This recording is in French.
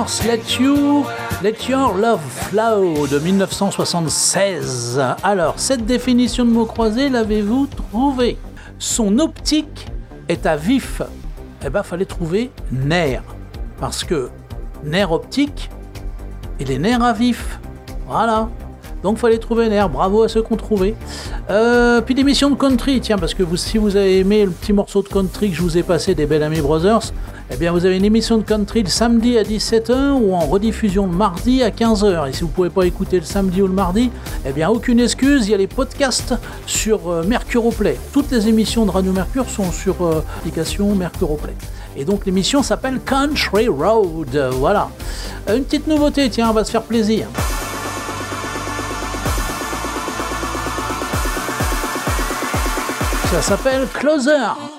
Let Your Love Flow de 1976. Alors, cette définition de mots croisés, l'avez-vous trouvée? Son optique est à vif. Eh ben, fallait trouver nerf. Parce que nerf optique et les nerfs à vif. Voilà. Donc, fallait trouver nerf. Bravo à ceux qui ont trouvé. Puis l'émission de country, tiens, parce que si vous avez aimé le petit morceau de country que je vous ai passé des Bellamy Brothers, eh bien vous avez une émission de country le samedi à 17h ou en rediffusion le mardi à 15h. Et si vous ne pouvez pas écouter le samedi ou le mardi, eh bien aucune excuse, il y a les podcasts sur Mercuroplay. Toutes les émissions de Radio Mercure sont sur l'application Mercuroplay. Et donc l'émission s'appelle Country Road. Voilà. Une petite nouveauté, tiens, on va se faire plaisir. Ça s'appelle Closer.